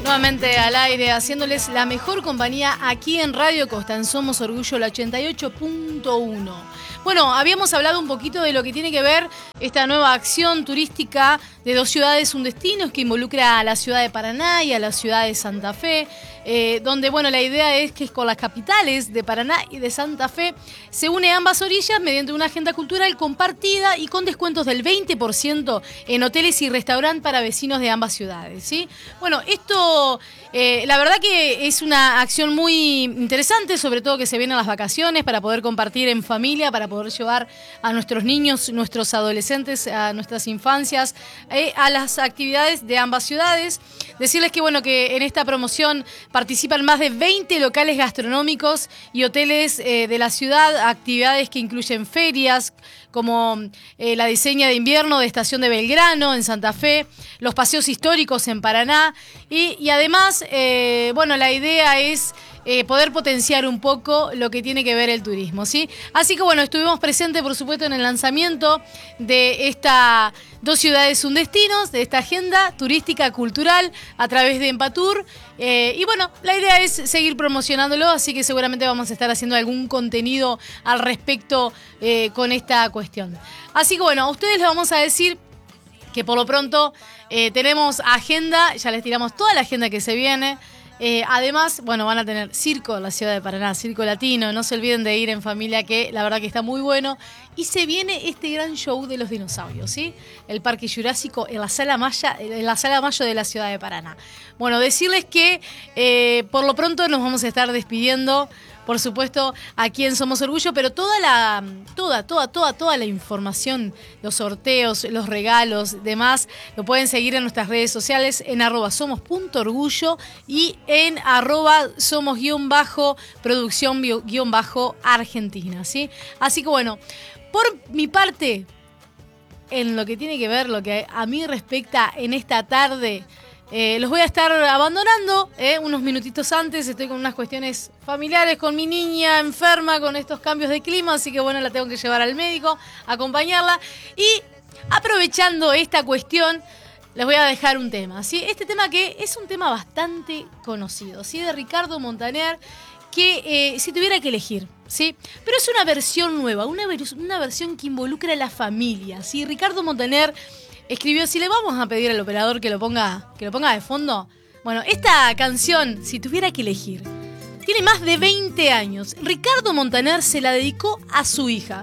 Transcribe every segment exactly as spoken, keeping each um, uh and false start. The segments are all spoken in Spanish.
Nuevamente al aire, haciéndoles la mejor compañía aquí en Radio Costa, en Somos Orgullo, la ochenta y ocho punto uno. Bueno, habíamos hablado un poquito de lo que tiene que ver esta nueva acción turística de Dos Ciudades, un Destino, que involucra a la ciudad de Paraná y a la ciudad de Santa Fe, eh, donde, bueno, la idea es que con las capitales de Paraná y de Santa Fe se une ambas orillas mediante una agenda cultural compartida y con descuentos del veinte por ciento en hoteles y restaurantes para vecinos de ambas ciudades, ¿sí? Bueno, esto, eh, la verdad que es una acción muy interesante, sobre todo que se vienen las vacaciones para poder compartir en familia, para poder llevar a nuestros niños, nuestros adolescentes, a nuestras infancias, eh, a las actividades de ambas ciudades. Decirles que, bueno, que en esta promoción participan más de veinte locales gastronómicos y hoteles eh, de la ciudad, actividades que incluyen ferias, como eh, la diseña de invierno de Estación de Belgrano en Santa Fe, los paseos históricos en Paraná y, y además, eh, bueno, la idea es eh, poder potenciar un poco lo que tiene que ver el turismo, ¿sí? Así que, bueno, estuvimos presentes, por supuesto, en el lanzamiento de esta Dos Ciudades, un Destino, de esta agenda turística cultural a través de Empatur. Eh, y bueno, la idea es seguir promocionándolo, así que seguramente vamos a estar haciendo algún contenido al respecto eh, con esta cuestión. Así que bueno, a ustedes les vamos a decir que por lo pronto eh, tenemos agenda, ya les tiramos toda la agenda que se viene. Eh, además, bueno, van a tener circo en la ciudad de Paraná, circo latino, no se olviden de ir en familia, que la verdad que está muy bueno. Y se viene este gran show de los dinosaurios, ¿sí? El Parque Jurásico en la Sala Maya, en la Sala Mayo de la ciudad de Paraná. Bueno, decirles que eh, por lo pronto nos vamos a estar despidiendo, por supuesto, aquí en Somos Orgullo, pero toda la, toda, toda, toda, toda la información, los sorteos, los regalos, demás, lo pueden seguir en nuestras redes sociales en arroba somos punto orgullo y en arroba somos guión bajo producción guión bajo argentina, ¿sí? Así que bueno, por mi parte, en lo que tiene que ver, lo que a mí respecta en esta tarde, Eh, los voy a estar abandonando eh, unos minutitos antes. Estoy con unas cuestiones familiares, con mi niña enferma, con estos cambios de clima, así que bueno, la tengo que llevar al médico, acompañarla. Y aprovechando esta cuestión, les voy a dejar un tema, ¿sí? Este tema que es un tema bastante conocido, ¿sí? De Ricardo Montaner, que eh, si tuviera que elegir, ¿sí? Pero es una versión nueva, una, una versión que involucra a la familia, ¿sí? Ricardo Montaner escribió, si le vamos a pedir al operador que lo ponga, que lo ponga de fondo. Bueno, esta canción, si tuviera que elegir, tiene más de veinte años. Ricardo Montaner se la dedicó a su hija.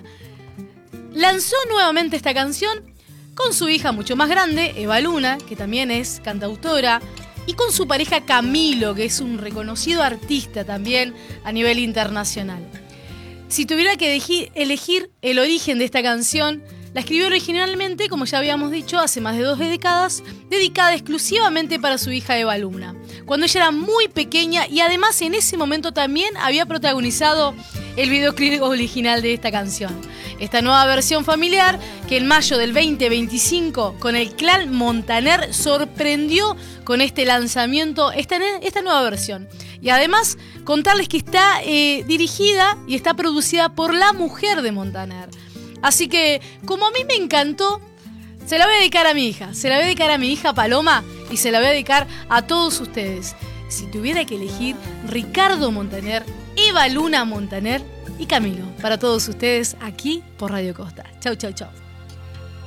Lanzó nuevamente esta canción con su hija mucho más grande, Eva Luna, que también es cantautora, y con su pareja Camilo, que es un reconocido artista también a nivel internacional. Si tuviera que elegir, elegir el origen de esta canción, la escribió originalmente, como ya habíamos dicho, hace más de dos décadas, dedicada exclusivamente para su hija Eva Luna, cuando ella era muy pequeña y además en ese momento también había protagonizado el videoclip original de esta canción. Esta nueva versión familiar, que en mayo del veinte veinticinco con el clan Montaner sorprendió con este lanzamiento, esta, esta nueva versión. Y además contarles que está eh, dirigida y está producida por la mujer de Montaner. Así que, como a mí me encantó, se la voy a dedicar a mi hija. Se la voy a dedicar a mi hija Paloma y se la voy a dedicar a todos ustedes. Si tuviera que elegir, Ricardo Montaner, Eva Luna Montaner y Camilo. Para todos ustedes aquí por Radio Costa. Chau, chau, chau.